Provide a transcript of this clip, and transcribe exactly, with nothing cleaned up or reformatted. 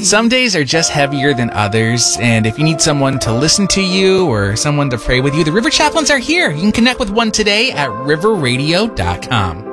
Some days are just heavier than others, and if you need someone to listen to you or someone to pray with you, the River Chaplains are here. You can connect with one today at river radio dot com.